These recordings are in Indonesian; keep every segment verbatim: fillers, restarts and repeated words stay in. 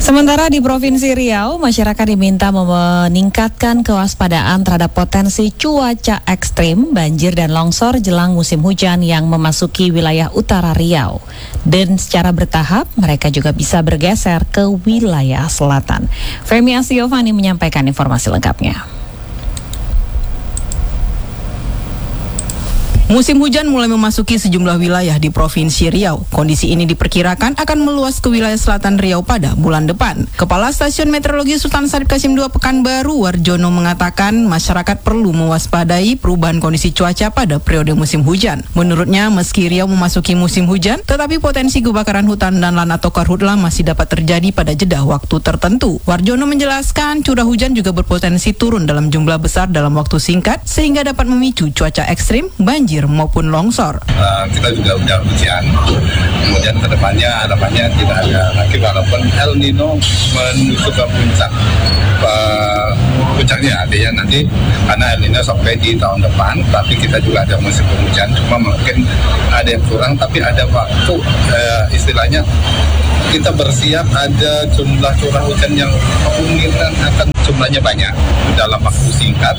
Sementara di Provinsi Riau, masyarakat diminta meningkatkan kewaspadaan terhadap potensi cuaca ekstrim, banjir dan longsor jelang musim hujan yang memasuki wilayah utara Riau. Dan secara bertahap, mereka juga bisa bergeser ke wilayah selatan. Femi Astiovani menyampaikan informasi lengkapnya. Musim hujan mulai memasuki sejumlah wilayah di Provinsi Riau. Kondisi ini diperkirakan akan meluas ke wilayah selatan Riau pada bulan depan. Kepala Stasiun Meteorologi Sultan Syarif Qasim dua Pekanbaru, Warjono, mengatakan masyarakat perlu mewaspadai perubahan kondisi cuaca pada periode musim hujan. Menurutnya, meski Riau memasuki musim hujan, tetapi potensi kebakaran hutan dan lahan atau karhutla masih dapat terjadi pada jeda waktu tertentu. Warjono menjelaskan curah hujan juga berpotensi turun dalam jumlah besar dalam waktu singkat, sehingga dapat memicu cuaca ekstrim, banjir maupun longsor. Uh, kita juga udah ujian, kemudian kedepannya harapannya tidak ada lagi, walaupun El Nino menuju ke puncak. Uh, puncaknya artinya nanti karena El Nino sampai di tahun depan, tapi kita juga ada musim penghujan, cuma mungkin ada yang kurang, tapi ada waktu, uh, istilahnya kita bersiap ada jumlah curah hujan yang kemungkinan akan jumlahnya banyak dalam waktu singkat.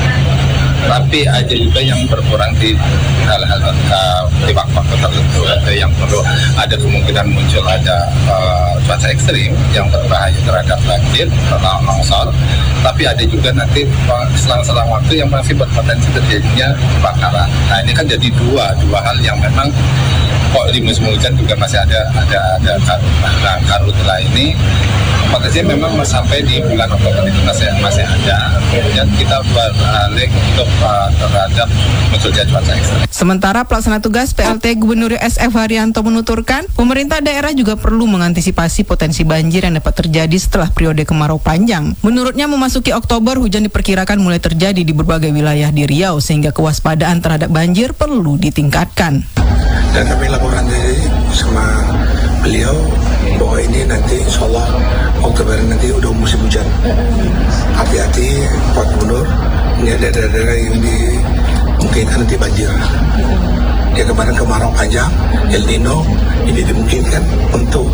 Tapi ada juga yang berkurang di hal-hal uh, di waktu tertentu. Ada yang perlu, ada kemungkinan muncul ada uh, cuaca ekstrim yang berbahaya terhadap banjir atau longsor. Tapi ada juga nanti selang-selang waktu yang masih berpotensi terjadinya kebakaran. Nah, ini kan jadi dua dua hal yang memang kok di musim hujan juga masih ada ada ada karhutla. Nah, karhutla ini potensinya memang sampai di bulan Oktober itu masih masih ada. Kemudian kita beralih untuk uh, terhadap munculnya cuaca ekstrim. Sementara pelaksana tugas P L T Gubernur S F Haryanto menuturkan, pemerintah daerah juga perlu mengantisipasi potensi banjir yang dapat terjadi setelah periode kemarau panjang. Menurutnya, memasuki Oktober hujan diperkirakan mulai terjadi di berbagai wilayah di Riau, sehingga kewaspadaan terhadap banjir perlu ditingkatkan. Dan kami laporan diri sama beliau bahwa ini nanti insya Allah Oktober nanti udah musim hujan. Hati-hati Pak Gubernur, ini ada daerah-daerah yang dimungkinkan nanti banjir. Ya, kemarin kemarau panjang, El Nino, ini dimungkinkan untuk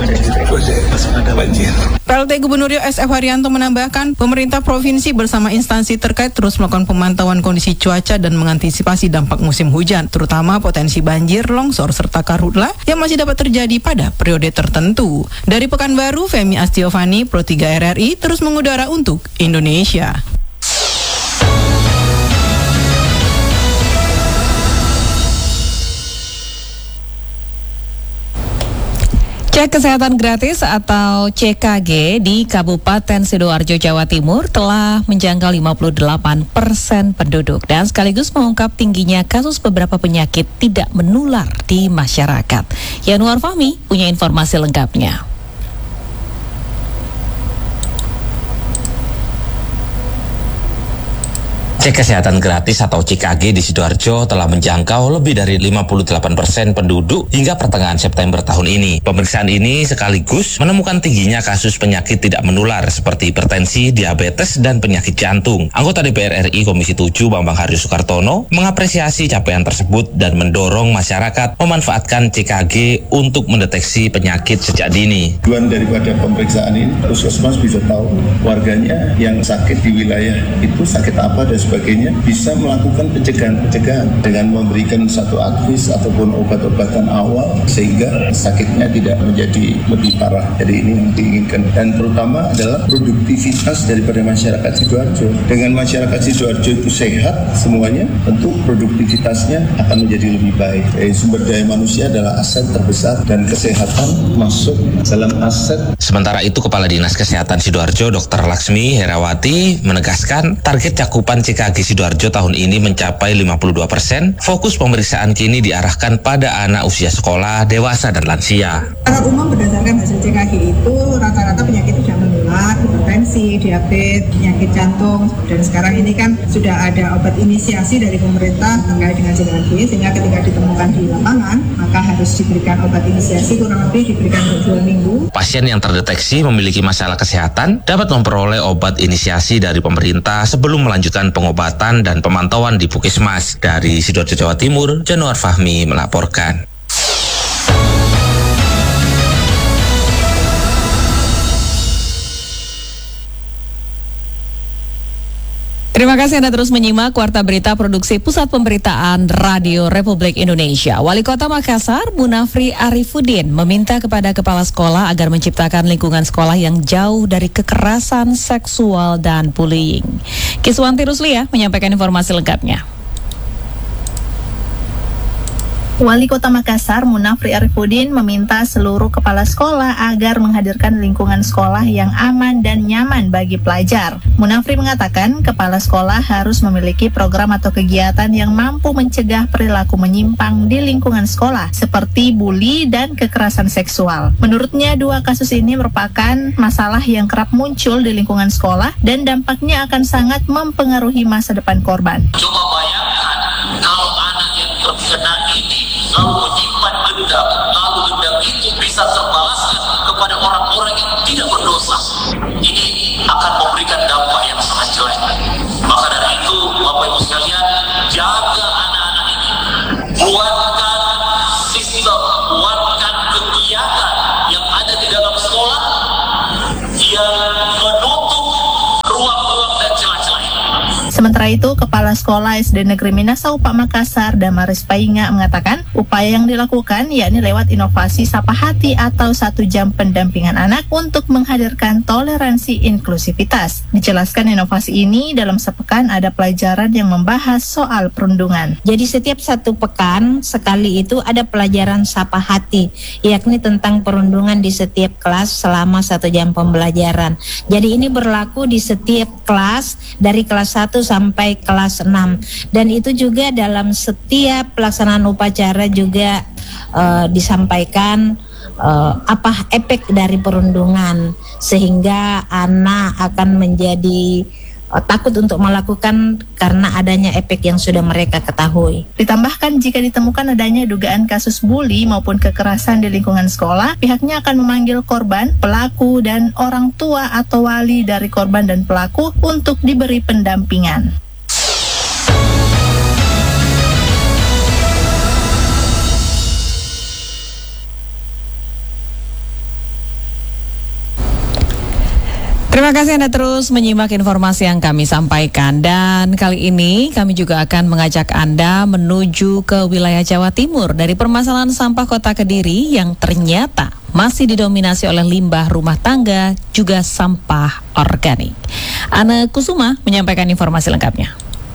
banjir. P L T Gubernur Riau S F Haryanto menambahkan, pemerintah provinsi bersama instansi terkait terus melakukan pemantauan kondisi cuaca dan mengantisipasi dampak musim hujan, terutama potensi banjir, longsor, serta karhutla yang masih dapat terjadi pada periode tertentu. Dari Pekanbaru, Femi Astiovani, Pro tiga R R I, terus mengudara untuk Indonesia. Cek kesehatan gratis atau C K G di Kabupaten Sidoarjo, Jawa Timur telah menjangkau lima puluh delapan persen penduduk dan sekaligus mengungkap tingginya kasus beberapa penyakit tidak menular di masyarakat. Yanuar Fahmi punya informasi lengkapnya. Cek kesehatan gratis atau C K G di Sidoarjo telah menjangkau lebih dari lima puluh delapan persen penduduk hingga pertengahan September tahun ini. Pemeriksaan ini sekaligus menemukan tingginya kasus penyakit tidak menular seperti hipertensi, diabetes, dan penyakit jantung. Anggota D P R R I Komisi tujuh Bambang Haryo Soekartono mengapresiasi capaian tersebut dan mendorong masyarakat memanfaatkan C K G untuk mendeteksi penyakit sejak dini. Tujuan daripada pemeriksaan ini, puskesmas bisa tahu warganya yang sakit di wilayah itu sakit apa dan sebagainya. sebagainya, bisa melakukan pencegahan-pencegahan dengan memberikan satu advis ataupun obat-obatan awal sehingga sakitnya tidak menjadi lebih parah. Jadi ini yang diinginkan, dan terutama adalah produktivitas daripada masyarakat Sidoarjo. Dengan masyarakat Sidoarjo itu sehat semuanya, tentu produktivitasnya akan menjadi lebih baik. Eh, sumber daya manusia adalah aset terbesar dan kesehatan masuk dalam aset. Sementara itu, Kepala Dinas Kesehatan Sidoarjo Dokter Laksmi Herawati menegaskan target cakupan C K G Sidoarjo tahun ini mencapai lima puluh dua persen. Fokus pemeriksaan kini diarahkan pada anak usia sekolah, dewasa, dan lansia. Secara umum berdasarkan hasil C K G itu rata-rata penyakit tidak menular, hipertensi, diabetes, penyakit jantung, dan sekarang ini kan sudah ada obat inisiasi dari pemerintah terkait dengan C K G, sehingga ketika ditemukan di lapangan maka harus diberikan obat inisiasi, kurang lebih diberikan dua minggu. Pasien yang terdeteksi memiliki masalah kesehatan dapat memperoleh obat inisiasi dari pemerintah sebelum melanjutkan pengobatan dan pemantauan di Puskesmas. Dari Sidoarjo, Jawa Timur, Januar Fahmi melaporkan. Terima kasih Anda terus menyimak Warta Berita Produksi Pusat Pemberitaan Radio Republik Indonesia. Wali Kota Makassar, Munafri Arifudin, meminta kepada kepala sekolah agar menciptakan lingkungan sekolah yang jauh dari kekerasan seksual dan bullying. Kiswanti Ruslia menyampaikan informasi lengkapnya. Wali Kota Makassar, Munafri Arifudin, meminta seluruh kepala sekolah agar menghadirkan lingkungan sekolah yang aman dan nyaman bagi pelajar. Munafri mengatakan kepala sekolah harus memiliki program atau kegiatan yang mampu mencegah perilaku menyimpang di lingkungan sekolah, seperti bully dan kekerasan seksual. Menurutnya, dua kasus ini merupakan masalah yang kerap muncul di lingkungan sekolah dan dampaknya akan sangat mempengaruhi masa depan korban. Coba bayangkan kalau anak yang terkena ini lalu menyimpan dendam, lalu dendam itu bisa terbalaskan kepada orang-orang yang tidak berdosa. Ini akan memberikan dampak yang sangat jelek. Maka dari itu, Bapak Ibu sekalian, jaga anak-anak ini. Buatkan sistem, buatkan kegiatan yang ada di dalam sekolah yang menutup ruang-ruang dan celah-celah. Sementara itu, Kepala Sekolah S D Negeri Minasaupa Makassar, Damaris Painga, mengatakan upaya yang dilakukan yakni lewat inovasi Sapa Hati atau satu jam pendampingan anak untuk menghadirkan toleransi inklusivitas. Dijelaskan inovasi ini dalam sepekan ada pelajaran yang membahas soal perundungan. Jadi setiap satu pekan sekali itu ada pelajaran Sapa Hati, yakni tentang perundungan di setiap kelas selama satu jam pembelajaran. Jadi ini berlaku di setiap kelas dari kelas satu sampai kelas enam, dan itu juga dalam setiap pelaksanaan upacara juga uh, disampaikan uh, apa efek dari perundungan, sehingga anak akan menjadi uh, takut untuk melakukan karena adanya efek yang sudah mereka ketahui. Ditambahkan, jika ditemukan adanya dugaan kasus bully maupun kekerasan di lingkungan sekolah, pihaknya akan memanggil korban, pelaku, dan orang tua atau wali dari korban dan pelaku untuk diberi pendampingan. Terima kasih Anda terus menyimak informasi yang kami sampaikan, dan kali ini kami juga akan mengajak Anda menuju ke wilayah Jawa Timur dari permasalahan sampah Kota Kediri yang ternyata masih didominasi oleh limbah rumah tangga juga sampah organik. Ana Kusuma menyampaikan informasi lengkapnya.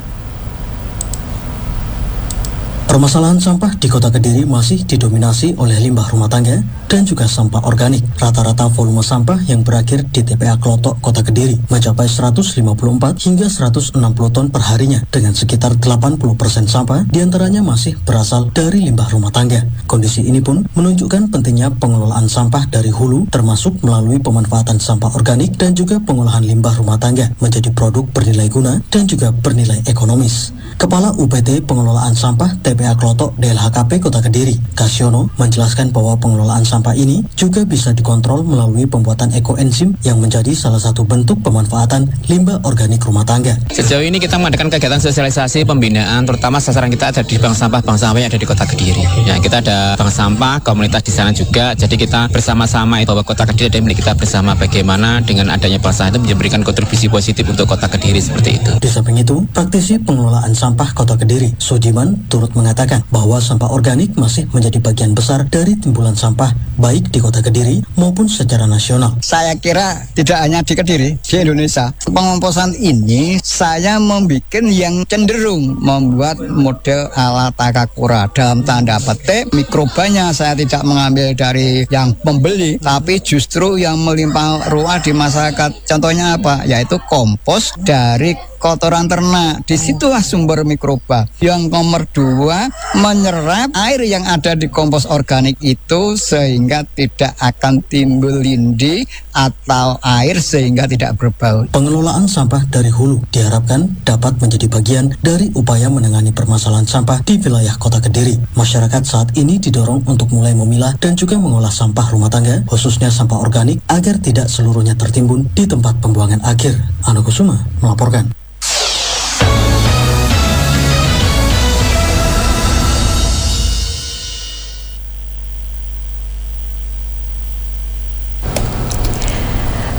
Permasalahan sampah di Kota Kediri masih didominasi oleh limbah rumah tangga dan juga sampah organik. Rata-rata volume sampah yang berakhir di T P A Klotok Kota Kediri mencapai seratus lima puluh empat hingga seratus enam puluh ton per harinya, dengan sekitar delapan puluh persen sampah diantaranya masih berasal dari limbah rumah tangga. Kondisi ini pun menunjukkan pentingnya pengelolaan sampah dari hulu, termasuk melalui pemanfaatan sampah organik dan juga pengolahan limbah rumah tangga menjadi produk bernilai guna dan juga bernilai ekonomis. Kepala U P T Pengelolaan Sampah T P A Klotok D L H K P Kota Kediri, Kasyono, menjelaskan bahwa pengelolaan sampah ini juga bisa dikontrol melalui pembuatan ekoenzim yang menjadi salah satu bentuk pemanfaatan limbah organik rumah tangga. Sejauh ini kita mengadakan kegiatan sosialisasi pembinaan, terutama sasaran kita ada di bank sampah bank sampah yang ada di Kota Kediri. Ya, kita ada bank sampah komunitas di sana juga. Jadi kita bersama-sama bahwa Kota Kediri ada milik kita bersama, bagaimana dengan adanya bank sampah itu memberikan kontribusi positif untuk Kota Kediri seperti itu. Di samping itu, praktisi pengelolaan sampah Kota Kediri, Sujiman, turut mengatakan bahwa sampah organik masih menjadi bagian besar dari timbulan sampah baik di Kota Kediri maupun secara nasional. Saya kira tidak hanya di Kediri, di Indonesia. Pengomposan ini saya membuat yang cenderung membuat model ala Takakura. Dalam tanda petik, mikrobanya saya tidak mengambil dari yang pembeli, tapi justru yang melimpah ruah di masyarakat. Contohnya apa? Yaitu kompos dari kotoran ternak. Disitulah sumber mikroba. Yang nomor dua, menyerap air yang ada di kompos organik itu sehingga tidak akan timbul lindi atau air sehingga tidak berbau. Pengelolaan sampah dari hulu diharapkan dapat menjadi bagian dari upaya menangani permasalahan sampah di wilayah Kota Kediri. Masyarakat saat ini didorong untuk mulai memilah dan juga mengolah sampah rumah tangga, khususnya sampah organik, agar tidak seluruhnya tertimbun di tempat pembuangan akhir. Ana Kusuma melaporkan.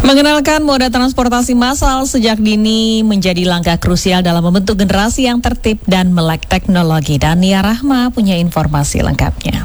Mengenalkan moda transportasi massal sejak dini menjadi langkah krusial dalam membentuk generasi yang tertib dan melek teknologi. Dan Nia Rahma punya informasi lengkapnya.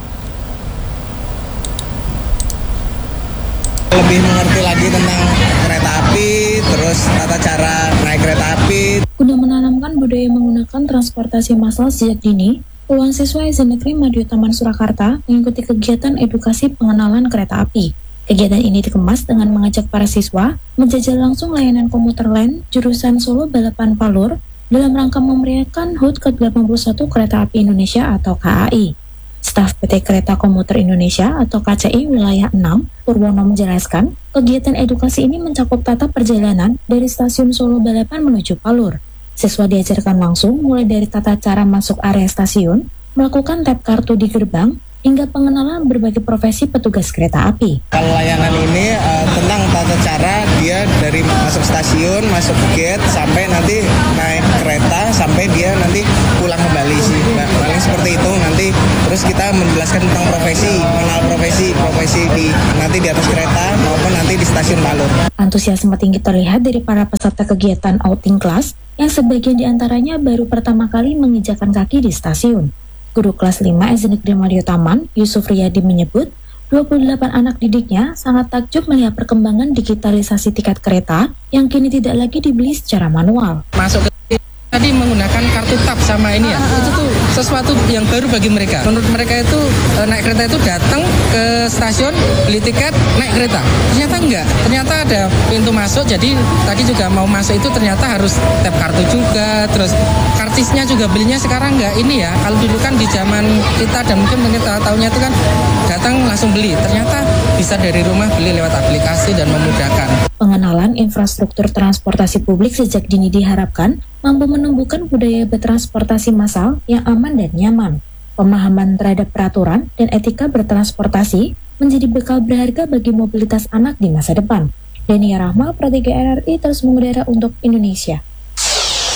Lebih mengerti lagi tentang kereta api, terus tata cara naik kereta api. Guna menanamkan budaya menggunakan transportasi massal sejak dini, puluhan siswa S D Negeri Madiun Taman Surakarta mengikuti kegiatan edukasi pengenalan kereta api. Kegiatan ini dikemas dengan mengajak para siswa menjajal langsung layanan komuter lain jurusan Solo Balapan Palur dalam rangka memeriahkan H U T ke delapan puluh satu Kereta Api Indonesia atau K A I. Staf P T Kereta Komuter Indonesia atau K C I Wilayah enam, Purwono menjelaskan, kegiatan edukasi ini mencakup tata perjalanan dari stasiun Solo Balapan menuju Palur. Siswa diajarkan langsung mulai dari tata cara masuk area stasiun, melakukan tap kartu di gerbang, hingga pengenalan berbagai profesi petugas kereta api. Kalau layanan ini uh, tentang tata cara dia dari masuk stasiun, masuk gate, sampai nanti naik kereta, sampai dia nanti pulang kembali sih. Nah, paling seperti itu nanti. Terus kita menjelaskan tentang profesi, mengenal profesi, profesi di nanti di atas kereta maupun nanti di stasiun Palur. Antusiasme tinggi terlihat dari para peserta kegiatan outing class yang sebagian diantaranya baru pertama kali menginjakan kaki di stasiun. Guru kelas lima S D Negeri Madiun Taman, Yusuf Riyadi menyebut, dua puluh delapan anak didiknya sangat takjub melihat perkembangan digitalisasi tiket kereta yang kini tidak lagi dibeli secara manual. Masuk ke tadi menggunakan kartu tap sama ini ya, ah, itu tuh sesuatu yang baru bagi mereka. Menurut mereka itu e, naik kereta itu datang ke stasiun, beli tiket, naik kereta. Ternyata enggak, ternyata ada pintu masuk, jadi tadi juga mau masuk itu ternyata harus tap kartu juga, terus karcisnya juga belinya sekarang enggak ini ya. Kalau dulu kan di zaman kita dan mungkin kita tahunnya itu kan datang langsung beli, ternyata bisa dari rumah beli lewat aplikasi dan memudahkan. Pengenalan infrastruktur transportasi publik sejak dini diharapkan mampu menumbuhkan budaya bertransportasi massal yang aman dan nyaman. Pemahaman terhadap peraturan dan etika bertransportasi menjadi bekal berharga bagi mobilitas anak di masa depan. Dania Rahma, Pro tiga R R I terus mengudara untuk Indonesia.